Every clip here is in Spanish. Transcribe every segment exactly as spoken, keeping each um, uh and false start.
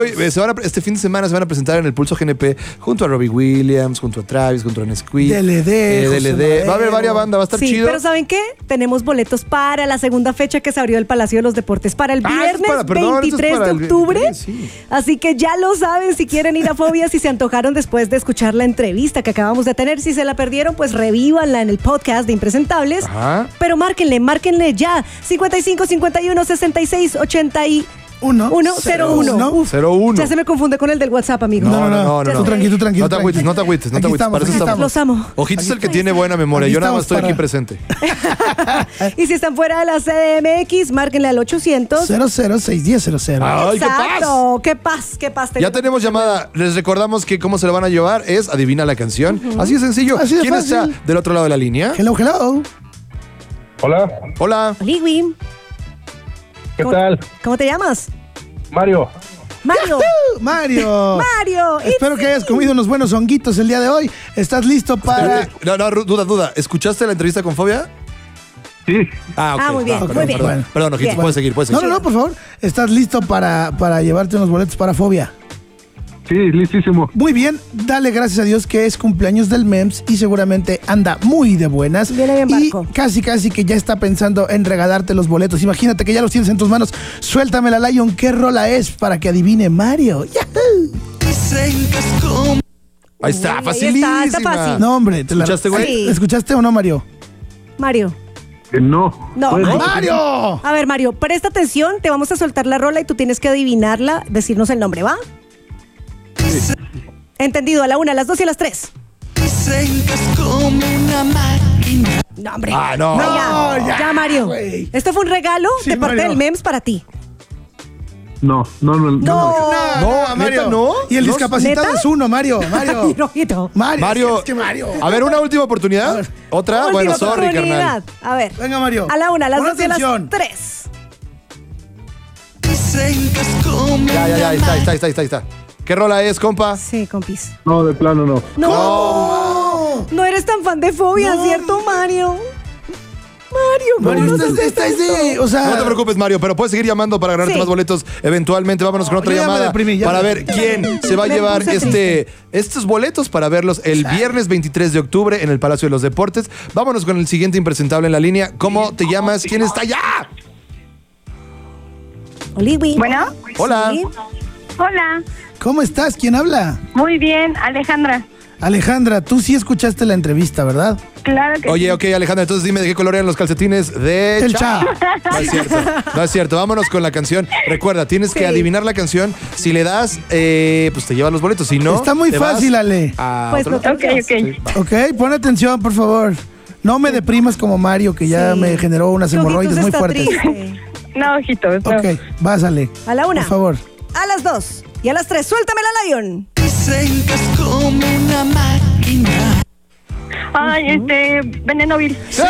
Se van a, este fin de semana se van a presentar en el Pulso G N P junto a Robbie Williams, junto a Travis, junto a Nesquik. D L D. Eh, D L D. Va a haber varias bandas, va a estar sí, chido. Pero ¿saben qué? Tenemos boletos para la segunda fecha que se abrió el Palacio de los Deportes para el Ah, viernes para, perdón, veintitrés para de el octubre. veintitrés, sí. Así que ya lo saben si quieren ir a Fobia, si se antojaron después de escuchar la entrevista que acabamos de tener. Si se la perdieron, pues revívanla en el podcast de Impresentables. Ajá. Pero márquenle, márquenle ya. cincuenta y cinco, cincuenta y uno, sesenta y seis, ochenta y Uno. uno, cero uno. Uf, cero uno. Ya se me confunde con el del WhatsApp, amigo. No, no, no, no. Tú tranquilo, tú tranquilo. No te agüites, no te agüites, no te Aquí agüites. estamos, Para eso aquí estamos. Los amo. Ojito es el que tiene buena memoria. Aquí Yo nada más estoy estamos aquí para- presente. Y si están fuera de la C D M X, márquenle al ochocientos. cero cero seis uno cero cero. Ay, qué paz. Exacto. Qué paz, qué paz. Ya tenemos llamada. Les recordamos que cómo se lo van a llevar es adivina la canción. Así de sencillo. Así de ¿Quién fácil. está del otro lado de la línea? Hello, hello. Hola, Hola. Ligui, ¿qué ¿Cómo- tal? ¿cómo te llamas? Mario. Mario. Mario. Mario. it's Espero que me. hayas comido unos buenos honguitos el día de hoy. ¿Estás listo para...? Espérate. No, no, duda, duda. ¿Escuchaste la entrevista con Fobia? Sí, Ah, ok. Ah, muy bien, perdón, muy bien. Perdón, Bueno. perdón Ojitos, Bien. puedes seguir, puedes No, seguir. no, no, por favor. ¿Estás listo para, para llevarte unos boletos para Fobia? sí, listísimo. Muy bien, dale gracias a Dios que es cumpleaños del M E M S y seguramente anda muy de buenas. Viene bien y barco. casi casi que ya está pensando en regalarte los boletos. Imagínate que ya los tienes en tus manos. Suéltame la Lion, ¿qué rola es para que adivine Mario? ¡Yahoo! Ahí está, Uy, ahí facilísima. está, está fácil. No, hombre, te la- ¿Escuchaste, güey? Sí. ¿Escuchaste o no, Mario? Mario. Eh, no. No. ¿Puedes Ay. repetir? ¡Mario! A ver, Mario, presta atención. Te vamos a soltar la rola y tú tienes que adivinarla, decirnos el nombre, ¿va? Entendido. A la una, a las dos y a las tres. No, hombre. Ah, no. ya, No, ya, ya, Mario. güey. Esto fue un regalo Sí, de parte Mario. del M E M S para ti. No, no, no. No. No, ¿neta no? Y el ¿No? discapacitado ¿Neta? es uno, Mario. Mario. Rojito. Mario. Mario. Es que Mario. A ver, una última oportunidad. A ver. ¿Otra? Última Bueno, sorry, oportunidad. carnal. A ver. Venga, Mario. A la una, a las Pon dos y a las atención. tres. Ya, ya, ya, ahí está, ahí está, ahí está, ahí está. ¿Qué rola es, compa? Sí, compis. No, de plano no. No, ¡Oh! no eres tan fan de Fobia, No. ¿cierto, Mario? Mario, ¿cómo Mario, no esta, sabes esta es esto? de... O sea... No te preocupes, Mario, pero puedes seguir llamando para ganarte Sí. más boletos eventualmente. Vámonos con otra yo ya me llamada deprimí, ya para me ver quién se va a Me llevar puse este, estos boletos para verlos el viernes veintitrés de octubre en el Palacio de los Deportes. Vámonos con el siguiente impresentable en la línea. ¿Cómo te llamas? ¿Quién está allá? Oliwi. Bueno, Hola. Sí. hola, ¿Cómo estás? ¿Quién habla? muy bien, Alejandra. Alejandra, tú sí escuchaste la entrevista, ¿verdad? Claro que Oye, sí. ok, Alejandra, entonces dime de qué color eran los calcetines de El Cha. Cha. No es cierto, no es cierto. Vámonos con la canción. Recuerda, tienes que Sí. adivinar la canción. Si le das, eh, pues te llevas los boletos. Si no, Está muy te vas fácil, Ale. a Pues otro no lado. te- Ok, ok. Ok, pon atención, por favor. No me deprimas como Mario, que ya Sí. me generó unas Ojitos hemorroides muy está fuertes. triste. No, ojitos, no. Ok, vas, Ale. A la una. Por favor. A las dos y a las tres. Suéltame la Lion. Ay, este, Veneno Vil. ¡Sí!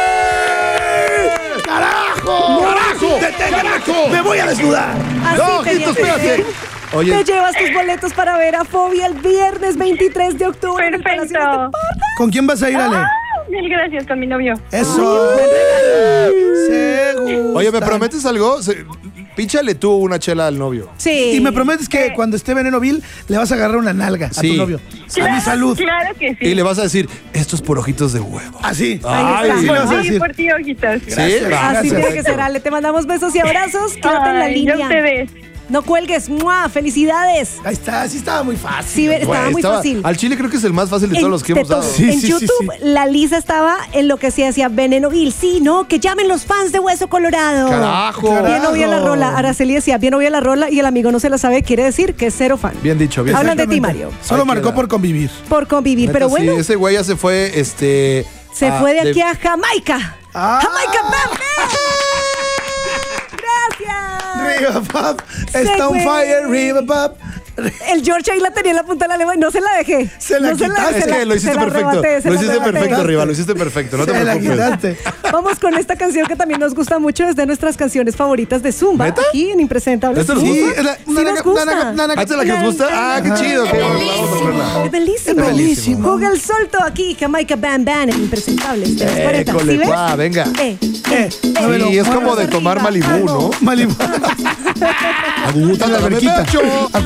¡Carajo! ¡Carajo! ¡Carajo! ¡Me voy a desnudar! Así No, tenía Ojito, que espérate. ser. Oye, Te llevas tus boletos para ver a Fobia el viernes veintitrés de octubre. en el Palacio de los Perfecto. Deportes. ¿Con quién vas a ir, Ale? Ah, mil gracias con mi novio. Eso. Seguro. oye, ¿me prometes algo? Se- Píchale tú una chela al novio. Sí. Y me prometes que cuando esté Veneno Vil le vas a agarrar una nalga a Sí. tu novio. A mi salud. Claro que sí. Y le vas a decir, esto es por ojitos de huevo. Así. Ay, Así le vas a Sí, decir. por ti, ojitos. ¿Sí? Gracias. Así Gracias. tiene que ser, Ale. Te mandamos besos y abrazos. Quédate en la Ay, línea. ya ustedes. No cuelgues. ¡Mua! ¡Felicidades! Ahí está, sí estaba muy fácil. Sí, ve- estaba Güey, muy estaba- fácil. Al chile creo que es el más fácil de todos los que de hemos dado. todos. Sí, en sí, sí, YouTube, sí. la Lisa estaba en lo que se hacía Veneno Vil. Sí, no, que llamen los fans de Hueso Colorado. Carajo. Bien obvia la Carajo. rola. Araceli decía, bien obvia la rola y el amigo no se la sabe, quiere decir que es cero fan. Bien dicho, bien Hablan dicho. de ti, Mario. Solo Ahí marcó queda. por convivir. Por convivir, Neta, pero bueno, Sí, ese güey ya se fue, este... se a- fue de aquí a Jamaica. Ah. ¡Jamaica, baby! ¡Gracias! Riva Pop, Se está on fue. fire, Riva Pop. El George ahí la tenía en la punta de la lengua y no se la dejé. Se la no se quitaste. Es se la- que lo hiciste se la perfecto. arrebaté, se Lo la hiciste arrebaté. perfecto, Riva. Lo hiciste perfecto. No te Se la preocupes. quitaste. Vamos con esta canción que también nos gusta mucho, es de nuestras canciones favoritas de Zumba. ¿Neta? Aquí en Impresentables. ¿Esto nos Sí, gusta? es la- sí una nos naga- gusta. una naga- una naga- ¿Ah, esta es la que nos gusta? Ah, qué chido. Ok, vamos vamos a ponerla. Es belísimo. Es belísimo. Juega el solto aquí, Jamaica Bam Bam en Impresentables. De las cuarenta. École, ¿Sí ves? guau, venga. Eh, Eh, eh, a ver, Sí, es muévelo como de arriba, tomar Malibú, ¿no? vamos. Malibu. Aguanta la Ándale, verquita. Pecho.